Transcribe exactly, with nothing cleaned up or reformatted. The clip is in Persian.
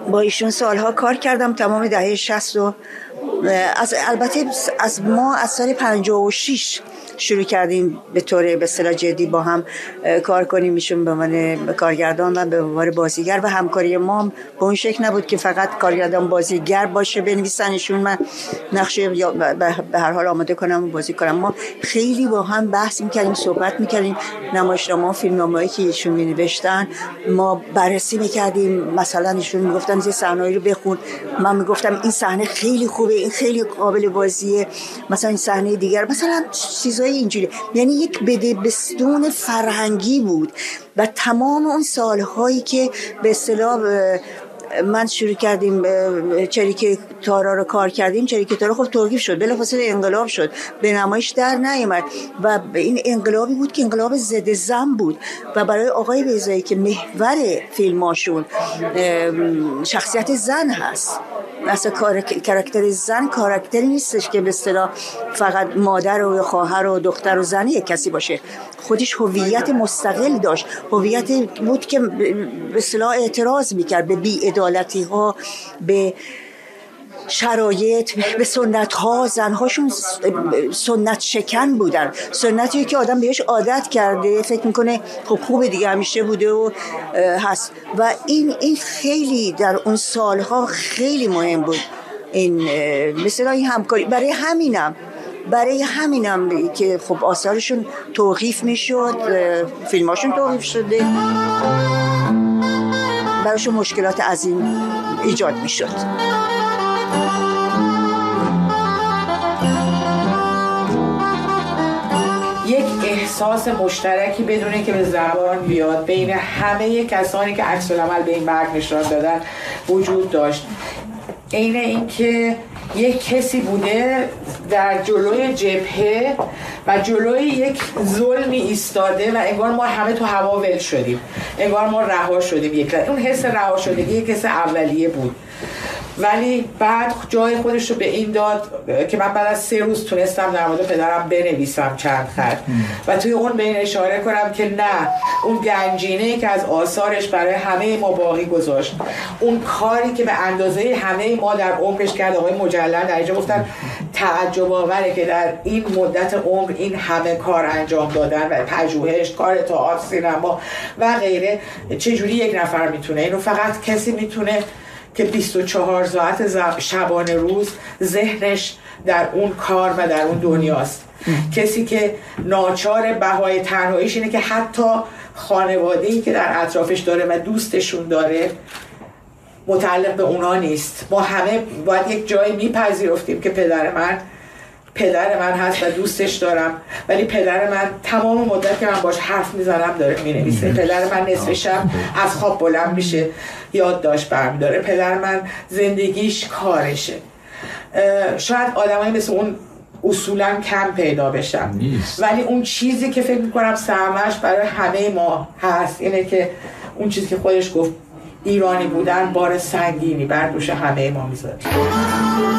با ایشون سالها کار کردم، تمام دهه شصت و از البته از ما از سال پنجاه و شش شروع کردیم به طور به اصطلاح جدی با هم کار کنیم، ایشون به عنوان کارگردان و به عنوان بازیگر، و همکاری ما به اون شکل نبود که فقط کارگردان بازیگر باشه بنویسن ایشون من نقشه یا به هر حال آماده کنم و بازی کنم. ما خیلی با هم بحث می‌کردیم، صحبت می‌کردیم، نمایشنامه‌ها، فیلمنامه‌هایی که ایشون می‌نوشتن ما بررسی می‌کردیم. مثلا ایشون میگفتن این صحنه‌ای رو بخون، من میگفتم این صحنه خیلی خوبه، این خیلی قابل بازیه، مثلا این صحنه دیگر، مثلا چیزای اینجوری. یعنی یک بدبستون فرهنگی بود و تمام اون سالهایی که به اصطلاح من شروع کردیم چریک تارا رو کار کردیم، چریک تارا خب توقیف شد، بلافاصله انقلاب شد، به نمایش در نیامد و این انقلابی بود که انقلاب ضد زن بود و برای آقای بیضایی که محور فیلماشون شخصیت زن هست، مثلا کاراکتر زن کاراکتری نیستش که به اصطلاح فقط مادر و خواهر و دختر و زنی یک کسی باشه، خودش هویت مستقل داشت، هویت بود که به اصطلاح اعتراض میکرد به بی‌عدالتی ها، به شرایط، به سنت ها. زنهاشون سنت شکن بودن، سنتی که آدم بهش عادت کرده، فکر میکنه خب خوبه دیگه، همیشه بوده و هست و این این خیلی در اون سالها خیلی مهم بود این مثلا این همکاری. برای همینم برای همینم که خب آثارشون توقیف میشد، فیلماشون توقیف شده، برایشون مشکلات عظیم ایجاد میشد. یک احساس مشترکی بدونه که به زبان بیاد بین همه کسانی که عکس العمل به این مرگ نشان دادن وجود داشت. اینه این که یک کسی بوده در جلوی جبهه و جلوی یک ظلمی ایستاده و انگار ما همه تو هوا ول شدیم، انگار ما رها شدیم. یک اون حس رها شدگی یک حس اولیه بود، ولی بعد جای خودش رو به این داد که من بعد از سه روز تونستم در مورد پدرم بنویسم چند خط و توی اون به این اشاره کنم که نه، اون گنجینه‌ای که از آثارش برای همه ما باقی گذاشت، اون کاری که به اندازه همه ما در عمرش کرد. آقای مجلل در اینجا گفتن تعجب آوره که در این مدت عمر این همه کار انجام دادن و پژوهش، کار تئاتر، سینما و غیره، چجوری یک نفر میتونه اینو؟ فقط کسی میتونه که بیست و چهار ساعت شبانه روز ذهنش در اون کار و در اون دنیاست. کسی که ناچار بهای تنهاییش اینه که حتی خانواده‌ای که در اطرافش داره و دوستشون داره متعلق به اونا نیست. ما همه باید یک جایی میپذیرفتیم که پدر من پدر من هست و دوستش دارم، ولی پدر من تمام مدت که من باش حرف میزنم داره مینویسه. پدر من نصف شب از خواب بلند میشه یادداشت برمیداره. پدر من زندگیش کارشه. شاید آدمایی مثل اون اصولا کم پیدا بشن، ولی اون چیزی که فکر میکنم سهمش برای همه ما هست اینه که اون چیزی که خودش گفت ایرانی بودن بار سنگینی بر دوش همه ما میذاره.